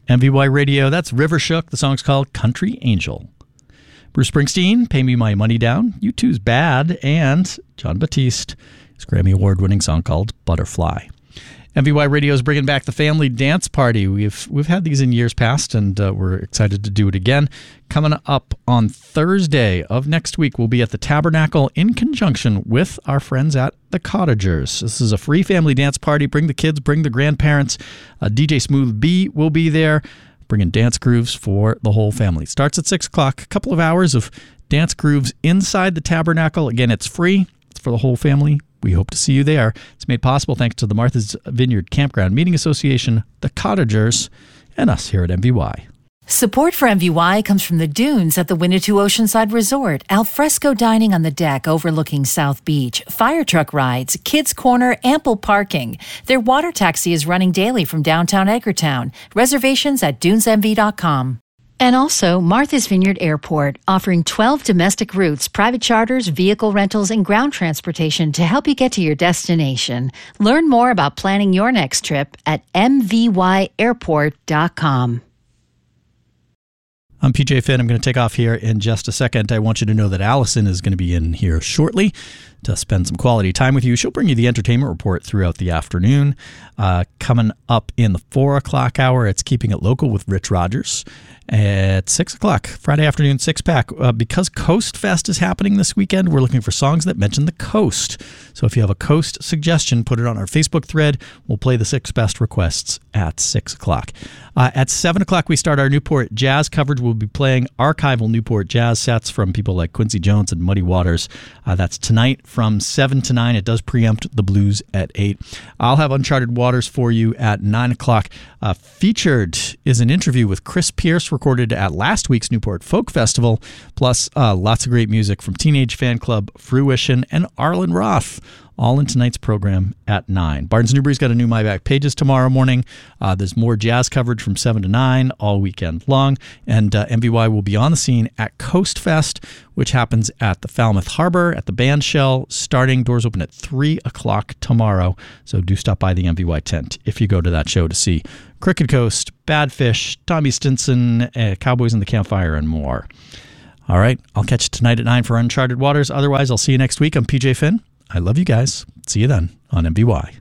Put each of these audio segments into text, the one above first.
MVY Radio, that's River Shook. The song's called Country Angel. Bruce Springsteen, Pay Me My Money Down. U2's Bad. And Jon Batiste, his Grammy Award-winning song called Butterfly. MVY Radio is bringing back the family dance party. We've had these in years past, and we're excited to do it again. Coming up on Thursday of next week, we'll be at the Tabernacle in conjunction with our friends at the Cottagers. This is a free family dance party. Bring the kids, bring the grandparents. DJ Smooth B will be there, bringing dance grooves for the whole family. Starts at 6 o'clock. A couple of hours of dance grooves inside the Tabernacle. Again, it's free. It's for the whole family. We hope to see you there. It's made possible thanks to the Martha's Vineyard Campground Meeting Association, the Cottagers, and us here at MVY. Support for MVY comes from the Dunes at the Winnetou Oceanside Resort, alfresco dining on the deck overlooking South Beach, fire truck rides, kids' corner, ample parking. Their water taxi is running daily from downtown Edgartown. Reservations at dunesmv.com. And also Martha's Vineyard Airport, offering 12 domestic routes, private charters, vehicle rentals, and ground transportation to help you get to your destination. Learn more about planning your next trip at mvyairport.com. I'm PJ Finn. I'm going to take off here in just a second. I want you to know that Allison is going to be in here shortly to spend some quality time with you. She'll bring you the entertainment report throughout the afternoon. Coming up in the 4 o'clock hour, it's Keeping It Local with Rich Rogers. At 6 o'clock, Friday afternoon, six-pack. Because Coast Fest is happening this weekend, we're looking for songs that mention the coast. So if you have a coast suggestion, put it on our Facebook thread. We'll play the 6 best requests at 6 o'clock. At 7 o'clock, we start our Newport Jazz coverage. We'll be playing archival Newport Jazz sets from people like Quincy Jones and Muddy Waters. That's tonight from 7 to 9. It does preempt the blues at 8. I'll have Uncharted Waters for you at 9 o'clock. Featured is an interview with Chris Pierce recorded at last week's Newport Folk Festival, plus lots of great music from Teenage Fan Club, Fruition, and Arlen Roth, all in tonight's program at 9. Barnes & Newbury's got a new My Back Pages tomorrow morning. There's more jazz coverage from 7 to 9 all weekend long, and MVY will be on the scene at Coast Fest, which happens at the Falmouth Harbor at the Band Shell, starting doors open at 3 o'clock tomorrow. So do stop by the MVY tent if you go to that show to see Crooked Coast, Badfish, Tommy Stinson, Cowboys in the Campfire, and more. All right, I'll catch you tonight at 9 for Uncharted Waters. Otherwise, I'll see you next week. I'm PJ Finn. I love you guys. See you then on MVY.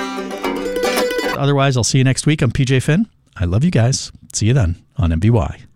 Otherwise, I'll see you next week. I'm PJ Finn. I love you guys. See you then on MVY.